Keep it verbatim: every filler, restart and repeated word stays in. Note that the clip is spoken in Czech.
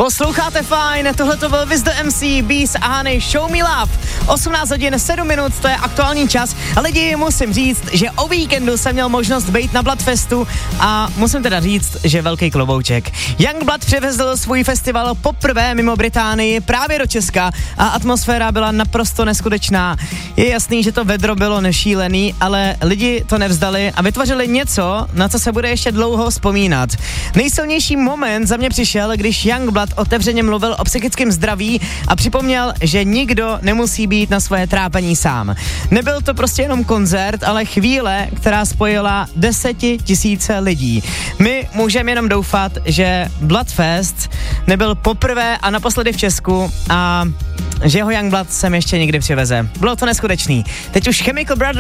Posloucháte fajn, tohle to byl Wiz the M C, Beast a Honey, Show Me Love. osmnáct hodin sedm minut, to je aktuální čas. A lidi, musím říct, že o víkendu jsem měl možnost být na Bloodfestu a musím teda říct, že velký klobouček. Youngblood přivezl svůj festival poprvé mimo Británii právě do Česka a atmosféra byla naprosto neskutečná. Je jasný, že to vedro bylo nešílený, ale lidi to nevzdali a vytvořili něco, na co se bude ještě dlouho vzpomínat. Nejsilnější moment za mě přišel, když Youngblood otevřeně mluvil o psychickém zdraví a připomněl, že nikdo nemusí být na svoje trápení sám. Nebyl to prostě jenom koncert, ale chvíle, která spojila desetitisíce lidí. My můžeme jenom doufat, že Bloodfest nebyl poprvé a naposledy v Česku a že ho Youngblood sem ještě někdy přiveze. Bylo to neskutečný. Teď už Chemical Brothers